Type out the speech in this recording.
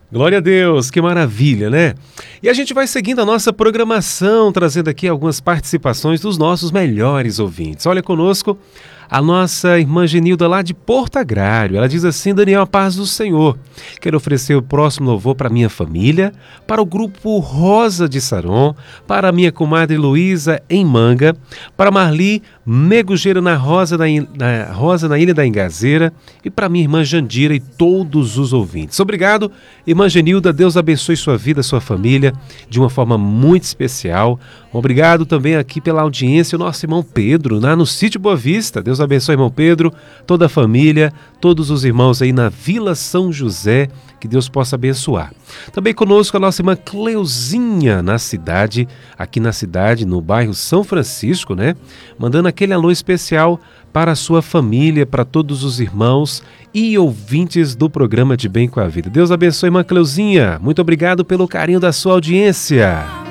Glória a Deus, que maravilha, né? E a gente vai seguindo a nossa programação, trazendo aqui algumas participações dos nossos melhores ouvintes. Olha conosco a nossa irmã Genilda lá de Porto Agrário. Ela diz assim: Daniel, a paz do Senhor. Quero oferecer o próximo louvor para minha família, para o grupo Rosa de Saron, para a minha comadre Luísa em Manga, para Marli Megugeira na Rosa na Ilha da Ingazeira e para minha irmã Jandira e todos os ouvintes. Obrigado, irmã Genilda. Deus abençoe sua vida, sua família de uma forma muito especial. Obrigado também aqui pela audiência, o nosso irmão Pedro, lá no Sítio Boa Vista. Deus abençoe, irmão Pedro, toda a família, todos os irmãos aí na Vila São José, que Deus possa abençoar. Também conosco a nossa irmã Cleuzinha, aqui na cidade, no bairro São Francisco, né? Mandando aquele alô especial para a sua família, para todos os irmãos e ouvintes do programa De Bem com a Vida. Deus abençoe, irmã Cleuzinha. Muito obrigado pelo carinho da sua audiência.